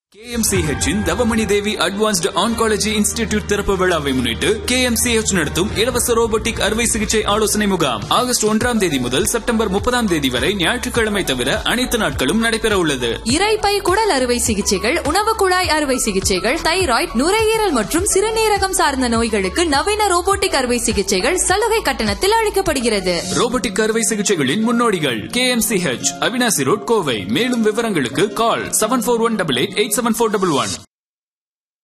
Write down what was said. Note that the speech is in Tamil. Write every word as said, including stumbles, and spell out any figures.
K M C H in Davamani Devi Advanced Oncology Institute திறப்பு விழாவை முன்னிட்டு K M C H நடத்தும் இலவச ரோபோட்டிக் அறுவை சிகிச்சை ஆலோசனை முகாம் ஆகஸ்ட் ஒன்றாம் தேதி முதல் செப்டம்பர் முப்பதாம் தேதி வரை ஞாயிற்றுக்கிழமை தவிர அனைத்து நாட்களும் நடைபெற உள்ளது. இரைப்பை குடல் அறுவை சிகிச்சைகள், உணவு குழாய் அறுவை சிகிச்சைகள், தைராய்டு, நுரையீரல் மற்றும் சிறுநீரகம் சார்ந்த நோய்களுக்கு நவீன ரோபோட்டிக் அறுவை சிகிச்சைகள் சலுகை கட்டணத்தில் அளிக்கப்படுகிறது. ரோபோட்டிக் அறுவை சிகிச்சைகளின் முன்னோடிகள் K M C H, Avinashi road, Kovai. மேலும் விவரங்களுக்கு கால் seven four one eight eight seven four one one.